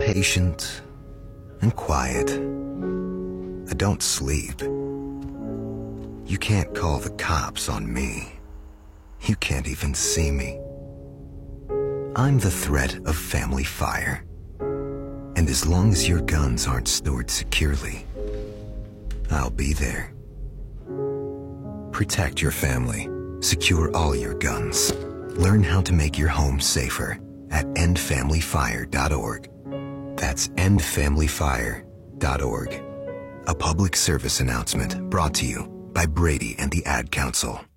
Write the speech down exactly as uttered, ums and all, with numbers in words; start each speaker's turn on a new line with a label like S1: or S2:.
S1: patient and quiet. I don't sleep. You can't call the cops on me. You can't even see me. I'm the threat of family fire. And as long as your guns aren't stored securely, I'll be there. Protect your family. Secure all your guns. Learn how to make your home safer at end family fire dot org. That's end family fire dot org. A public service announcement brought to you by Brady and the Ad Council.